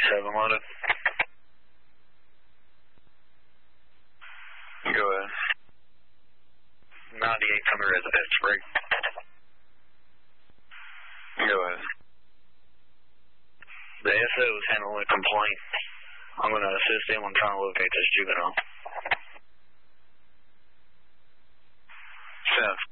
7 loaded. Go ahead. 98 from the residence break. Go ahead. The SO is handling a complaint. I'm going to assist him on trying to locate this juvenile. South